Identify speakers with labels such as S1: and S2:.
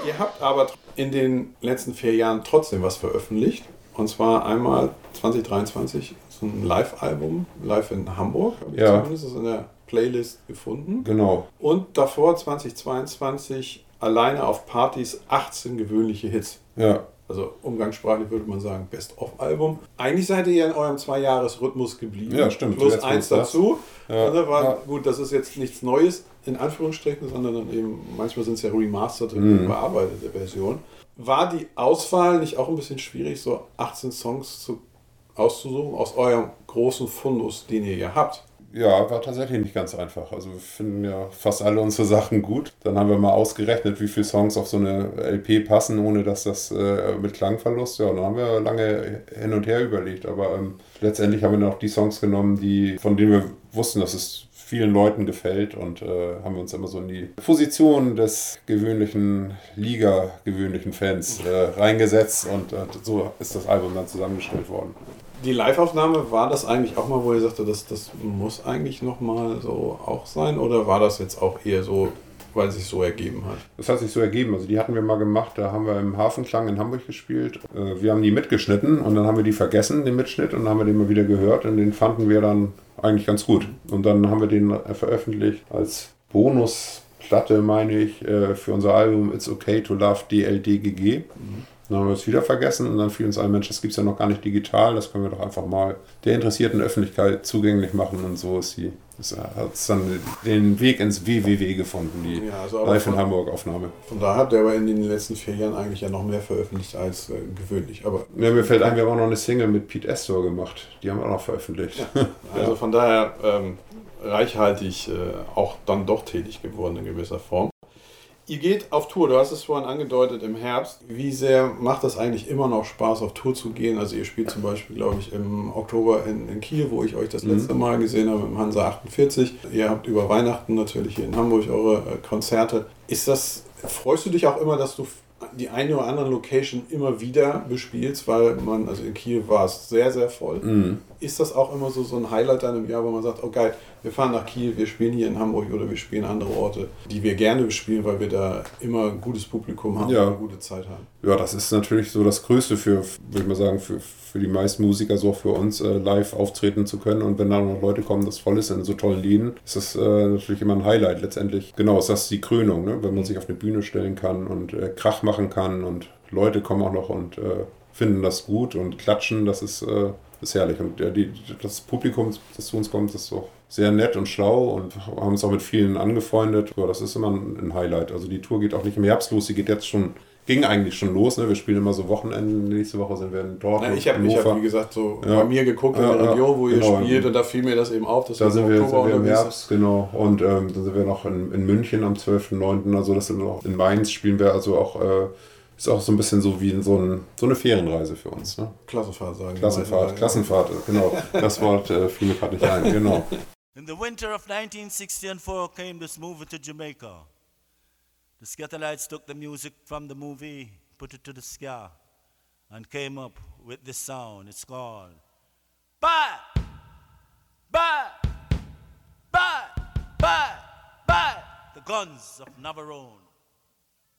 S1: Ihr habt aber in den letzten 4 Jahren trotzdem was veröffentlicht. Und zwar einmal 2023 so ein Live-Album, live in Hamburg, habe ich zumindest in der Playlist gefunden.
S2: Genau.
S1: Und davor 2022 alleine auf Partys 18 gewöhnliche Hits.
S2: Ja.
S1: Also umgangssprachlich würde man sagen Best-of-Album. Eigentlich seid ihr ja in eurem 2-Jahres-Rhythmus geblieben.
S2: Ja, stimmt.
S1: Plus 1 dazu.
S2: Ja.
S1: Gut, das ist jetzt nichts Neues, in Anführungsstrichen, sondern dann eben, manchmal sind es ja remasterte, überarbeitete Versionen. War die Auswahl nicht auch ein bisschen schwierig, so 18 Songs auszusuchen aus eurem großen Fundus, den ihr ja habt?
S2: Ja, war tatsächlich nicht ganz einfach. Also wir finden ja fast alle unsere Sachen gut. Dann haben wir mal ausgerechnet, wie viele Songs auf so eine LP passen, ohne dass das mit Klangverlust. Ja, und dann haben wir lange hin und her überlegt. Aber letztendlich haben wir noch die Songs genommen, von denen wir wussten, dass es vielen Leuten gefällt, und haben wir uns immer so in die Position des gewöhnlichen Fans reingesetzt, und so ist das Album dann zusammengestellt worden.
S1: Die Live-Aufnahme, war das eigentlich auch mal, wo ihr sagte, das muss eigentlich nochmal so auch sein? Oder war das jetzt auch eher so, weil es sich so ergeben hat?
S2: Das hat sich so ergeben. Also die hatten wir mal gemacht, da haben wir im Hafenklang in Hamburg gespielt. Wir haben die mitgeschnitten und dann haben wir die vergessen, den Mitschnitt, und dann haben wir den mal wieder gehört, und den fanden wir dann eigentlich ganz gut. Und dann haben wir den veröffentlicht als Bonusplatte, meine ich, für unser Album It's Okay to Love DLDGG. Dann haben wir es wieder vergessen, und dann fiel uns ein, Mensch, das gibt es ja noch gar nicht digital, das können wir doch einfach mal der interessierten Öffentlichkeit zugänglich machen, und so ist das hat dann den Weg ins WWW gefunden, die Live in Hamburg Aufnahme.
S1: Von daher habt ihr aber in den letzten 4 Jahren eigentlich ja noch mehr veröffentlicht als gewöhnlich. Aber
S2: ja, mir fällt ein, wir haben auch noch eine Single mit Pete Astor gemacht, die haben wir auch noch veröffentlicht.
S1: Ja, also von daher reichhaltig auch dann doch tätig geworden in gewisser Form. Ihr geht auf Tour, du hast es vorhin angedeutet, im Herbst. Wie sehr macht das eigentlich immer noch Spaß, auf Tour zu gehen? Also ihr spielt zum Beispiel, glaube ich, im Oktober in Kiel, wo ich euch das letzte Mal gesehen habe, im Hansa 48. Ihr habt über Weihnachten natürlich hier in Hamburg eure Konzerte. Freust du dich auch immer, dass du die eine oder andere Location immer wieder bespielst, weil also in Kiel war es sehr, sehr voll. Ist das auch immer so ein Highlight dann im Jahr, wo man sagt, oh geil, wir fahren nach Kiel, wir spielen hier in Hamburg oder wir spielen andere Orte, die wir gerne bespielen, weil wir da immer ein gutes Publikum haben und eine gute Zeit haben? Ja,
S2: das ist natürlich so das Größte würde ich mal sagen, für die meisten Musiker, so auch für uns, live auftreten zu können. Und wenn da noch Leute kommen, das voll ist in so tollen Läden, ist das natürlich immer ein Highlight. Letztendlich, genau, ist das die Krönung, ne? Wenn man sich auf eine Bühne stellen kann und Krach machen kann, und Leute kommen auch noch und finden das gut und klatschen, das ist herrlich. Und das Publikum, das zu uns kommt, ist auch sehr nett und schlau, und haben uns auch mit vielen angefreundet. Ja, das ist immer ein Highlight. Also die Tour geht auch nicht im Herbst los, ging eigentlich schon los. Ne? Wir spielen immer so Wochenenden. Nächste Woche sind wir in Dortmund.
S1: Ich habe, wie gesagt, bei mir geguckt in der Region, wo ihr spielt, und da fiel mir das eben auf. Dass
S2: da sind wir im Herbst, genau. Und dann sind wir noch in München am 12.09. Also das sind noch in Mainz spielen wir, also auch ist auch so ein bisschen so wie so eine Ferienreise für uns. Ne?
S1: Klassenfahrt sagen
S2: wir. Klassenfahrt, genau. Das Wort fiel mir gerade nicht ein, genau.
S3: In the winter of 1964 came this movie to Jamaica. The Skatalites took the music from the movie, put it to the ska, and came up with this sound. It's called Bye! Bye! Bye! Bye! Bye! The Guns of Navarone.